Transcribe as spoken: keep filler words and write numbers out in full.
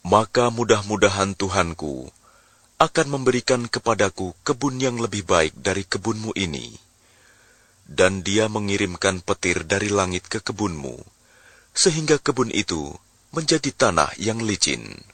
maka mudah-mudahan Tuhanku akan memberikan kepadaku kebun yang lebih baik dari kebunmu ini. Dan dia mengirimkan petir dari langit ke kebunmu, sehingga kebun itu menjadi tanah yang licin.